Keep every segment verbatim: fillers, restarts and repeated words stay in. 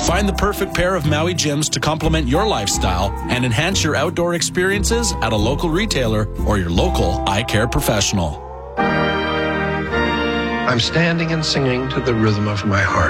Find the perfect pair of Maui gyms to complement your lifestyle and enhance your outdoor experiences at a local retailer or your local eye care professional. I'm standing and singing to the rhythm of my heart.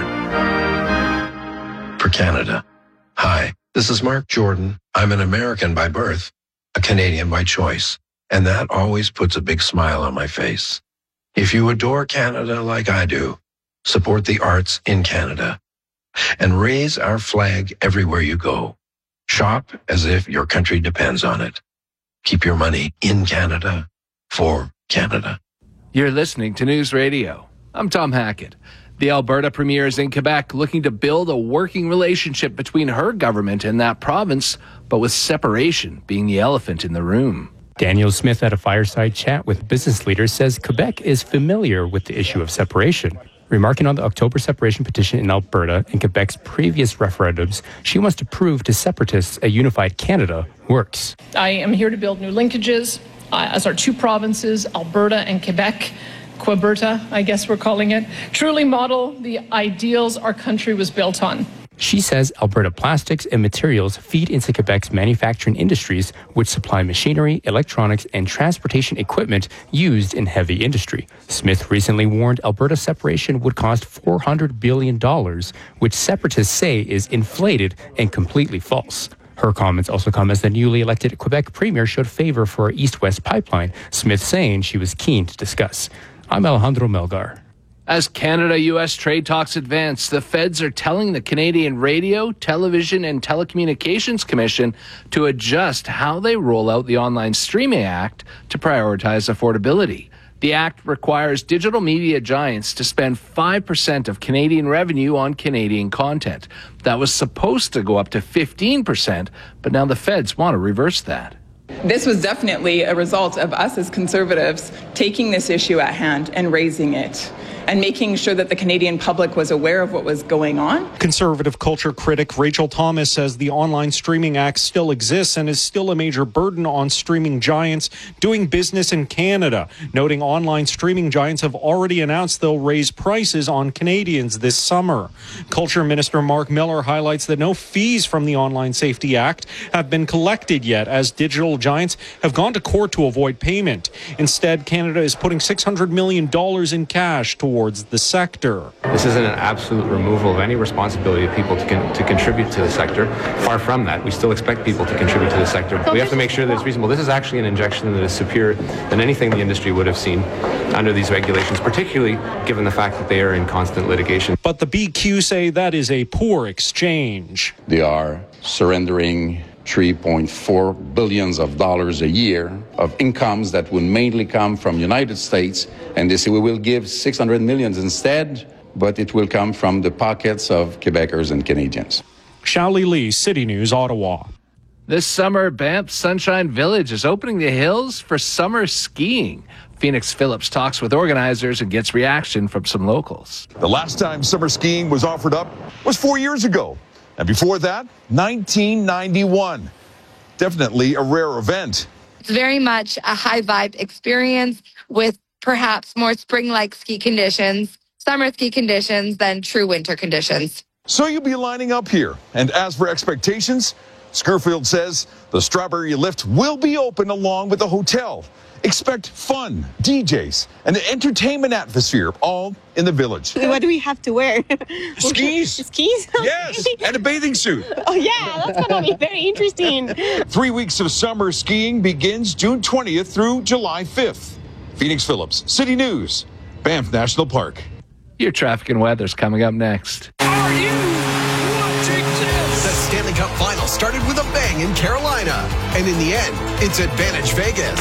For Canada. Hi, this is Mark Jordan. I'm an American by birth, a Canadian by choice, and that always puts a big smile on my face. If you adore Canada like I do, support the arts in Canada and raise our flag everywhere you go. Shop as if your country depends on it. Keep your money in Canada for Canada. You're listening to News Radio. I'm Tom Hackett. The Alberta Premier is in Quebec looking to build a working relationship between her government and that province, but with separation being the elephant in the room. Daniel Smith at a fireside chat with business leaders says Quebec is familiar with the issue of separation. Remarking on the October separation petition in Alberta and Quebec's previous referendums, she wants to prove to separatists a unified Canada works. I am here to build new linkages uh, as our two provinces, Alberta and Quebec, Queberta, I guess we're calling it, truly model the ideals our country was built on. She says Alberta plastics and materials feed into Quebec's manufacturing industries, which supply machinery, electronics, and transportation equipment used in heavy industry. Smith recently warned Alberta separation would cost four hundred billion dollars, which separatists say is inflated and completely false. Her comments also come as the newly elected Quebec Premier showed favor for an east-west pipeline, Smith saying she was keen to discuss. I'm Alejandro Melgar. As Canada-U S trade talks advance, the feds are telling the Canadian Radio, Television and Telecommunications Commission to adjust how they roll out the Online Streaming Act to prioritize affordability. The act requires digital media giants to spend five percent of Canadian revenue on Canadian content. That was supposed to go up to fifteen percent, but now the feds want to reverse that. This was definitely a result of us as Conservatives taking this issue at hand and raising it and making sure that the Canadian public was aware of what was going on. Conservative culture critic Rachel Thomas says the Online Streaming Act still exists and is still a major burden on streaming giants doing business in Canada, noting online streaming giants have already announced they'll raise prices on Canadians this summer. Culture Minister Mark Miller highlights that no fees from the Online Safety Act have been collected yet, as digital giants have gone to court to avoid payment. Instead, Canada is putting six hundred million dollars in cash towards the sector. This isn't an absolute removal of any responsibility of people to, con- to contribute to the sector. Far from that. We still expect people to contribute to the sector. We have to make sure that it's reasonable. This is actually an injection that is superior than anything the industry would have seen under these regulations, particularly given the fact that they are in constant litigation. But the B Q say that is a poor exchange. They are surrendering three point four billions of dollars a year of incomes that would mainly come from United States, and they say we will give six hundred millions instead, but it will come from the pockets of Quebecers and Canadians. Shaoli Lee, City News, Ottawa. This summer, Banff's Sunshine Village is opening the hills for summer skiing. Phoenix Phillips talks with organizers and gets reaction from some locals. The last time summer skiing was offered up was four years ago. And before that, nineteen ninety-one. Definitely a rare event. It's very much a high vibe experience with perhaps more spring-like ski conditions, summer ski conditions than true winter conditions. So you'll be lining up here. And as for expectations, Scurfield says the Strawberry Lift will be open along with the hotel. Expect fun, D Js, and an entertainment atmosphere, all in the village. What do we have to wear? Skis. Skis? Yes, and a bathing suit. Oh, yeah, that's going to be very interesting. Three weeks of summer skiing begins June twentieth through July fifth. Phoenix Phillips, City News, Banff National Park. Your traffic and weather's coming up next. Are you watching this? The Stanley Cup Final started with a bang in Carolina. And in the end, it's Advantage Vegas.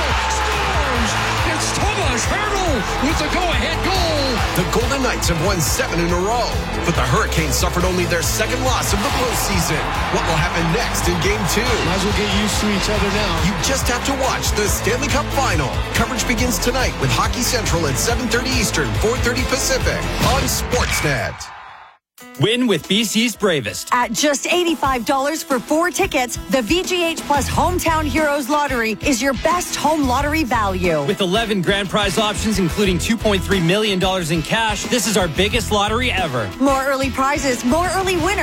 It's Tomas Hertl with the go-ahead goal. The Golden Knights have won seven in a row, but the Hurricanes suffered only their second loss of the postseason. What will happen next in Game two? Might as well get used to each other now. You just have to watch the Stanley Cup Final. Coverage begins tonight with Hockey Central at seven thirty Eastern, four thirty Pacific on Sportsnet. Win with B C's Bravest. At just eighty-five dollars for four tickets, the V G H Plus Hometown Heroes Lottery is your best home lottery value. With eleven grand prize options, including two point three million dollars in cash, this is our biggest lottery ever. More early prizes, more early winners.